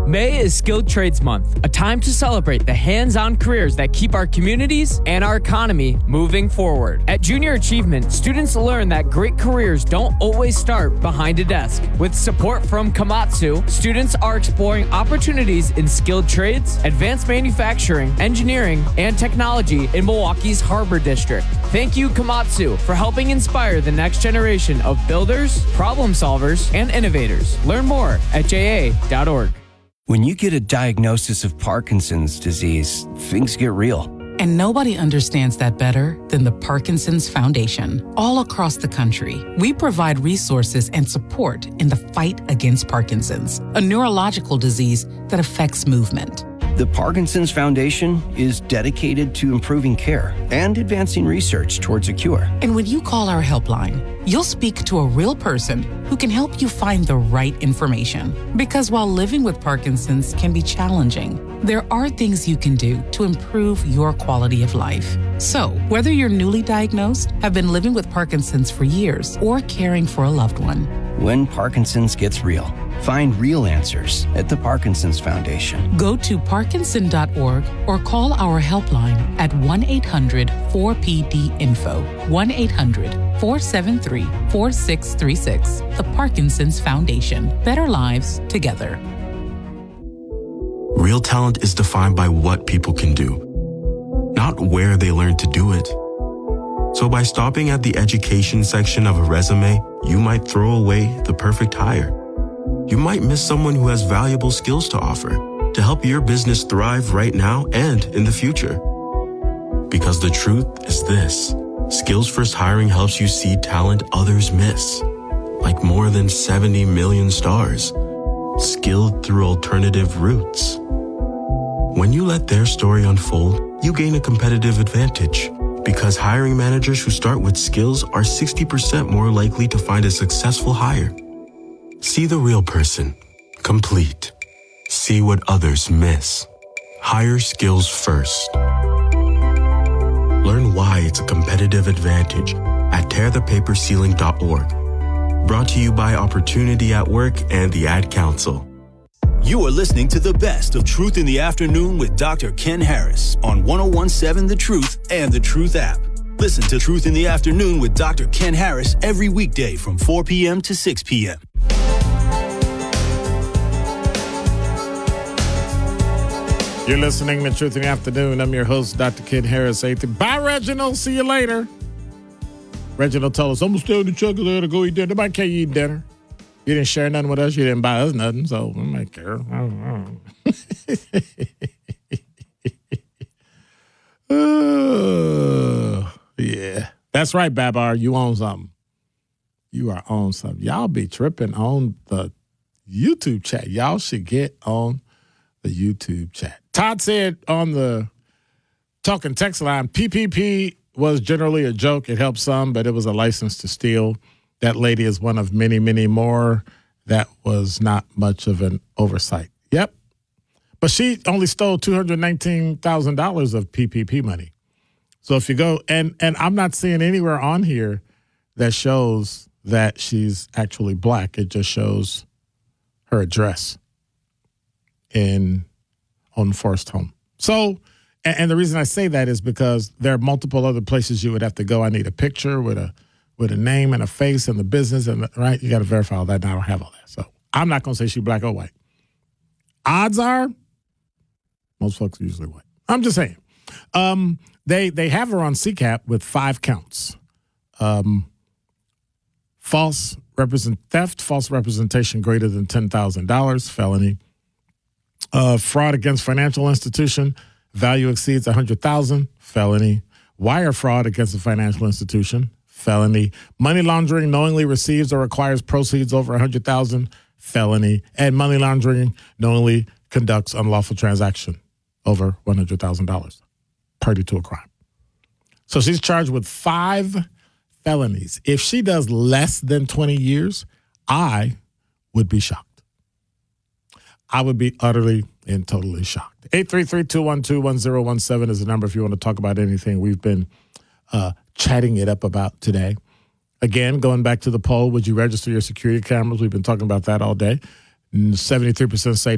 May is Skilled Trades Month, a time to celebrate the hands-on careers that keep our communities and our economy moving forward. At Junior Achievement, students learn that great careers don't always start behind a desk. With support from Komatsu, students are exploring opportunities in skilled trades, advanced manufacturing, engineering, and technology in Milwaukee's Harbor District. Thank you, Komatsu, for helping inspire the next generation of builders, problem solvers, and innovators. Learn more at ja.org. When you get a diagnosis of Parkinson's disease, things get real. And nobody understands that better than the Parkinson's Foundation. All across the country, we provide resources and support in the fight against Parkinson's, a neurological disease that affects movement. The Parkinson's Foundation is dedicated to improving care and advancing research towards a cure. And when you call our helpline, you'll speak to a real person who can help you find the right information. Because while living with Parkinson's can be challenging, there are things you can do to improve your quality of life. So, whether you're newly diagnosed, have been living with Parkinson's for years, or caring for a loved one, when Parkinson's gets real, find real answers at the Parkinson's Foundation. Go to parkinson.org or call our helpline at 1-800-4PD-INFO, 1-800-473-4636. The Parkinson's Foundation. Better lives together. Real talent is defined by what people can do, not where they learn to do it. So by stopping at the education section of a resume, you might throw away the perfect hire. You might miss someone who has valuable skills to offer to help your business thrive right now and in the future. Because the truth is this: Skills First Hiring helps you see talent others miss, like more than 70 million stars, skilled through alternative routes. When you let their story unfold, you gain a competitive advantage, because hiring managers who start with skills are 60% more likely to find a successful hire. See the real person, complete. See what others miss. Hire skills first. Learn why it's a competitive advantage at tearthepaperceiling.org. Brought to you by Opportunity at Work and the Ad Council. You are listening to the best of Truth in the Afternoon with Dr. Ken Harris on 101.7 The Truth and The Truth app. Listen to Truth in the Afternoon with Dr. Ken Harris every weekday from 4 p.m. to 6 p.m. You're listening to Truth in the Afternoon. I'm your host, Dr. Ken Harris. Bye, Reginald. See you later. Reginald told us, I'm going to stay in the truck to go eat dinner. Nobody care you eat dinner. You didn't share nothing with us. You didn't buy us nothing, so we might care. Yeah. That's right, Babar. You own something. You are on something. Y'all be tripping on the YouTube chat. Y'all should get on the YouTube chat. Todd said on the talking text line, PPP was generally a joke. It helped some, but it was a license to steal. That lady is one of many, many more. That was not much of an oversight. Yep. But she only stole $219,000 of PPP money. So if you go, and I'm not seeing anywhere on here that shows that she's actually black. It just shows her address on Forest Home. So, and the reason I say that is because there are multiple other places you would have to go. I need a picture with a name and a face and the business, and right, you got to verify all that, and I don't have all that. So I'm not going to say she's black or white. Odds are, most folks are usually white. I'm just saying. They have her on CCAP with 5 counts. False representation greater than $10,000, felony. Fraud against financial institution, value exceeds $100,000, felony. Wire fraud against a financial institution, felony. Money laundering knowingly receives or requires proceeds over $100,000, felony. And money laundering knowingly conducts unlawful transaction over $100,000, party to a crime. So she's charged with 5 felonies. If she does less than 20 years, I would be shocked. I would be utterly and totally shocked. 833-212-1017 is the number if you want to talk about anything we've been chatting it up about today. Again, going back to the poll, would you register your security cameras? We've been talking about that all day. 73% say